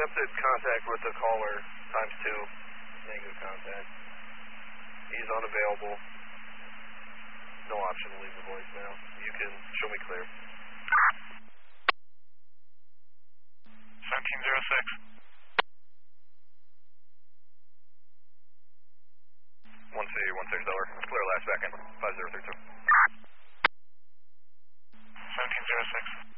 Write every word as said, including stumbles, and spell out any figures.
attempted contact with the caller, times two, negative contact. He's unavailable. No option to leave a voicemail. You can show me clear. seventeen zero six. one C, one six dollar. Clear last back end. five zero three two. seventeen zero six.